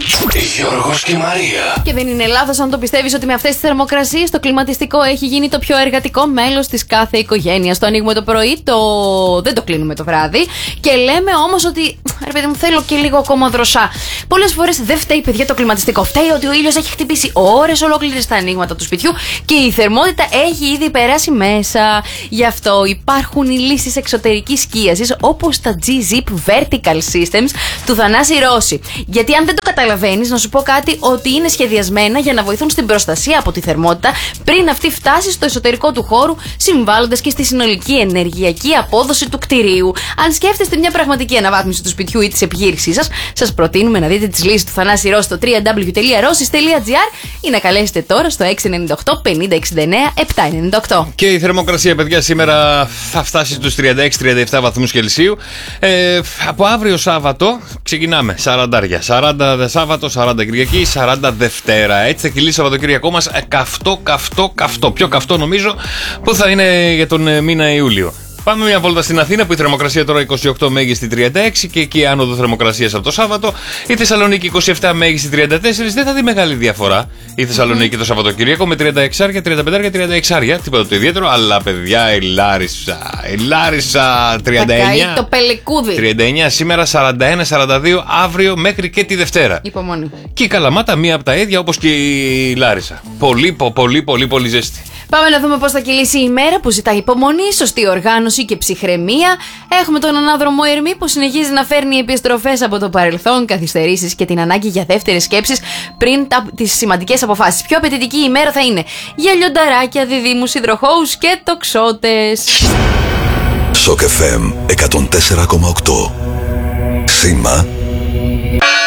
Γιώργος και Μαρία. Και δεν είναι λάθος αν το πιστεύεις ότι με αυτές τις θερμοκρασίες το κλιματιστικό έχει γίνει το πιο εργατικό μέλος της κάθε οικογένειας. Το ανοίγουμε το πρωί, δεν το κλείνουμε το βράδυ. Και λέμε όμως ότι ρε παιδί μου, θέλω και λίγο ακόμα δροσά. Πολλές φορές δεν φταίει, παιδιά, το κλιματιστικό. Φταίει ότι ο ήλιος έχει χτυπήσει ώρες ολόκληρες στα ανοίγματα του σπιτιού και η θερμότητα έχει ήδη περάσει μέσα. Γι' αυτό υπάρχουν οι λύσεις εξωτερικής σκίασης όπως τα G-Zip Vertical Systems του Θανάση Ρώση. Γιατί αν δεν το καταλαβαίνεις, να σου πω κάτι, ότι είναι σχεδιασμένα για να βοηθούν στην προστασία από τη θερμότητα πριν αυτή φτάσει στο εσωτερικό του χώρου, συμβάλλοντας και στη συνολική ενεργειακή απόδοση του κτηρίου. Αν σκέφτεστε μια πραγματική αναβάθμιση του σπιτιού ή της επιχείρησής σας, σας προτείνουμε να δείτε τις λύσεις του Θανάση Ρώση στο www.rosis.gr ή να καλέσετε τώρα στο 698 50 69 798. Και η θερμοκρασία, παιδιά, σήμερα θα φτάσει στους 36-37 βαθμούς Κελσίου. Από αύριο Σάββατο ξεκινάμε 40. 40 Σάββατο, 40 Κυριακή, 40 Δευτέρα. Έτσι θα κυλήσει Σαββατοκύριακό μας καυτό. Πιο καυτό νομίζω που θα είναι για τον μήνα Ιούλιο. Πάμε μια βόλτα στην Αθήνα που η θερμοκρασία τώρα 28, μέγιστη 36 και εκεί άνοδο θερμοκρασίας από το Σάββατο. Η Θεσσαλονίκη 27, μέγιστη 34. Δεν θα δει μεγάλη διαφορά η Θεσσαλονίκη το Σαββατοκύριακο με 36, 35, 36. Τίποτα το ιδιαίτερο, αλλά παιδιά η Λάρισα 39. Το πελεκούδι. 39 σήμερα, 41-42 αύριο μέχρι και τη Δευτέρα. Υπομονή. Και η Καλαμάτα μία από τα ίδια όπως και η Λάρισα. Πολύ ζέστη. Πάμε να δούμε πώς θα κυλήσει η ημέρα που ζητάει υπομονή, σωστή οργάνωση και ψυχραιμία. Έχουμε τον ανάδρομο Ερμή που συνεχίζει να φέρνει επιστροφές από το παρελθόν, καθυστερήσεις και την ανάγκη για δεύτερες σκέψεις πριν τις σημαντικές αποφάσεις. Πιο απαιτητική ημέρα θα είναι για λιονταράκια, διδύμους, υδροχόους και τοξότες. Σοκ FM 104,8. Σήμα